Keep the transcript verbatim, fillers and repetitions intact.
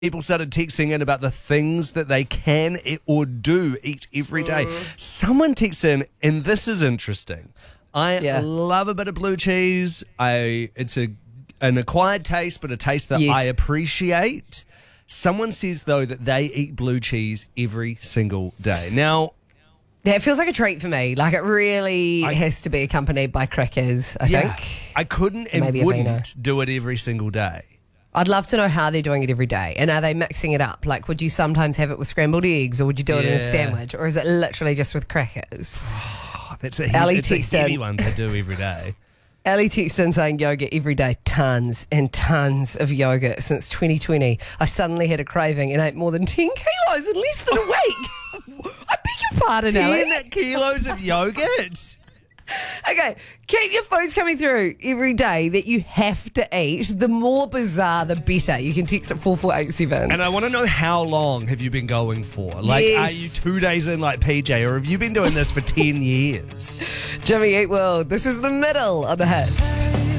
People started texting in about the things that they can eat or do eat every day. Mm. Someone texted in, and this is interesting. I yeah. love a bit of blue cheese. I it's a an acquired taste, but a taste that yes. I appreciate. Someone says, though, that they eat blue cheese every single day. Now, yeah, it feels like a treat for me. Like, it really I, has to be accompanied by crackers, I yeah, think. I couldn't and Maybe wouldn't do it every single day. I'd love to know how they're doing it every day. And are they mixing it up? Like, would you sometimes have it with scrambled eggs, or would you do it yeah. in a sandwich? Or is it literally just with crackers? Oh, that's a, Ellie it's a heavy one to do every day. Ellie texted in saying yogurt every day. Tons and tons of yogurt since twenty twenty. I suddenly had a craving and ate more than ten kilos in less than a week. I beg your pardon, Ellie. ten kilos of yogurt? Okay, keep your phones coming through every day that you have to eat. The more bizarre, the better. You can text at four four eight seven. And I want to know, how long have you been going for? Like, yes. are you two days in like P J, or have you been doing this for ten years? Jimmy Eat World, this is the middle of the hits.